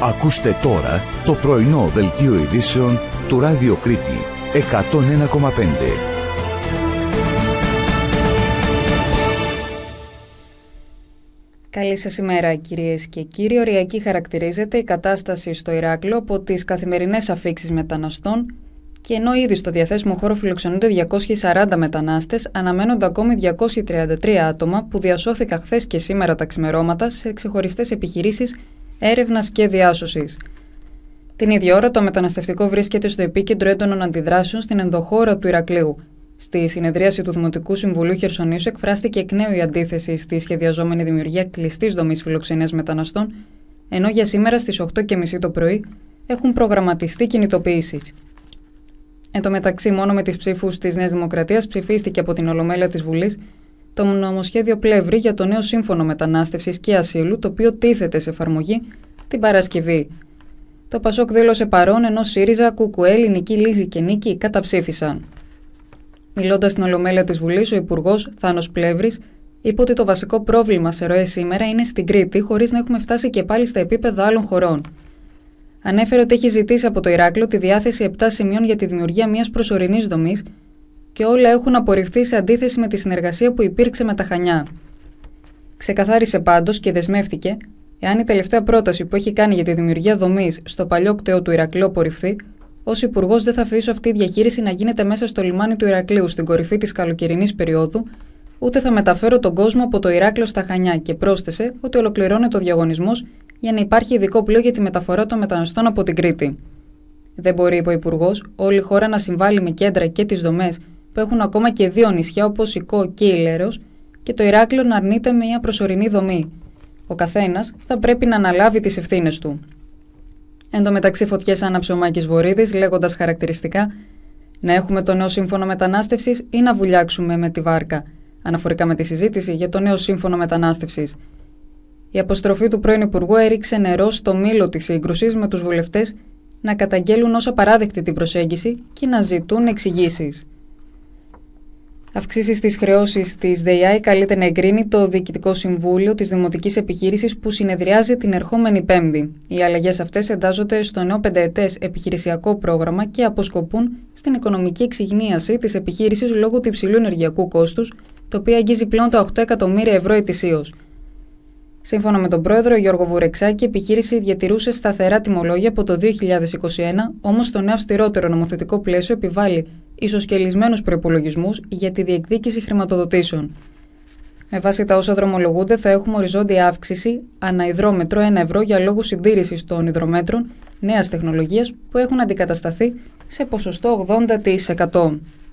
Ακούστε τώρα το πρωινό δελτίο ειδήσεων του Ράδιο Κρήτη 101,5. Καλή σας ημέρα, κυρίες και κύριοι. Οριακή χαρακτηρίζεται η κατάσταση στο Ηράκλειο από τις καθημερινές αφίξεις μεταναστών, και ενώ ήδη στο διαθέσιμο χώρο φιλοξενούνται 240 μετανάστες, αναμένονται ακόμη 233 άτομα που διασώθηκαν χθες και σήμερα τα ξημερώματα σε ξεχωριστές επιχειρήσεις έρευνας και διάσωσης. Την ίδια ώρα, το μεταναστευτικό βρίσκεται στο επίκεντρο έντονων αντιδράσεων στην ενδοχώρα του Ηρακλείου. Στη συνεδρίαση του Δημοτικού Συμβουλίου Χερσονήσου εκφράστηκε εκ νέου η αντίθεση στη σχεδιαζόμενη δημιουργία κλειστής δομής φιλοξενίας μεταναστών, ενώ για σήμερα στις 8:30 το πρωί έχουν προγραμματιστεί κινητοποιήσεις. Εν τω μεταξύ, μόνο με τις ψήφους της Νέας Δημοκρατίας ψηφίστηκε από την Ολομέλεια της Βουλής το νομοσχέδιο Πλεύρη για το νέο Σύμφωνο Μετανάστευσης και Ασύλου, το οποίο τίθεται σε εφαρμογή την Παρασκευή. Το Πασόκ δήλωσε παρόν, ενώ ΣΥΡΙΖΑ, ΚΚΕ, Ελληνική Λύση και Νίκη καταψήφισαν. Μιλώντας στην Ολομέλεια της Βουλής, ο Υπουργός Θάνος Πλεύρης είπε ότι το βασικό πρόβλημα σε ροές σήμερα είναι στην Κρήτη, χωρίς να έχουμε φτάσει και πάλι στα επίπεδα άλλων χωρών. Ανέφερε ότι έχει ζητήσει από το Ηράκλειο τη διάθεση 7 σημείων για τη δημιουργία μιας προσωρινής δομής και όλα έχουν απορριφθεί σε αντίθεση με τη συνεργασία που υπήρξε με τα Χανιά. Ξεκαθάρισε πάντως και δεσμεύτηκε, εάν η τελευταία πρόταση που έχει κάνει για τη δημιουργία δομής στο παλιό κτέο του Ηρακλείου απορριφθεί, ως Υπουργός δεν θα αφήσω αυτή η διαχείριση να γίνεται μέσα στο λιμάνι του Ηρακλείου στην κορυφή της καλοκαιρινής περίοδου, ούτε θα μεταφέρω τον κόσμο από το Ηράκλειο στα Χανιά, και πρόσθεσε ότι ολοκληρώνεται ο διαγωνισμός για να υπάρχει ειδικό πλοίο για τη μεταφορά των μεταναστών από την Κρήτη. Δεν μπορεί, είπε ο Υπουργός, όλη η χώρα να συμβάλλει με κέντρα και τις δομές που έχουν ακόμα και 2 νησιά όπως η Κο και η Λέρος, και το Ηράκλειο να αρνείται με μια προσωρινή δομή. Ο καθένας θα πρέπει να αναλάβει τις ευθύνες του. Εν τω μεταξύ, φωτιές άναψε ο Μάκης Βορίδης, λέγοντας χαρακτηριστικά: να έχουμε το νέο σύμφωνο μετανάστευσης ή να βουλιάξουμε με τη βάρκα, αναφορικά με τη συζήτηση για το νέο σύμφωνο μετανάστευσης. Η αποστροφή του πρώην Υπουργού έριξε νερό στο μήλο της σύγκρουσης, με τους βουλευτές να καταγγέλουν ως απαράδεκτη την προσέγγιση και να ζητούν εξηγήσεις. Αυξήσεις στις χρεώσεις της ΔΕΙΑΗ καλείται να εγκρίνει το Διοικητικό Συμβούλιο της Δημοτικής Επιχείρησης που συνεδριάζει την ερχόμενη Πέμπτη. Οι αλλαγές αυτές εντάζονται στο νέο 5ετές επιχειρησιακό πρόγραμμα και αποσκοπούν στην οικονομική εξυγνίαση της επιχείρησης λόγω του υψηλού ενεργειακού κόστους, το οποίο αγγίζει πλέον τα 8 εκατομμύρια ευρώ ετησίως. Σύμφωνα με τον πρόεδρο Γιώργο Βουρεξάκη, η επιχείρηση διατηρούσε σταθερά τιμολόγια από το 2021, όμως το νέο αυστηρότερο νομοθετικό πλαίσιο επιβάλλει ισοσκελισμένους προϋπολογισμούς για τη διεκδίκηση χρηματοδοτήσεων. Με βάση τα όσα δρομολογούνται, θα έχουμε οριζόντια αύξηση ανά υδρόμετρο 1 ευρώ για λόγους συντήρησης των υδρομέτρων νέας τεχνολογίας που έχουν αντικατασταθεί σε ποσοστό 80%.